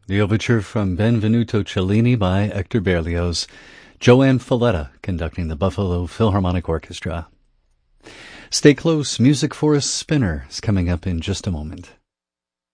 The overture from Benvenuto Cellini by Hector Berlioz. Joanne Falletta conducting the Buffalo Philharmonic Orchestra. Stay close. Music for a Spinner is coming up in just a moment.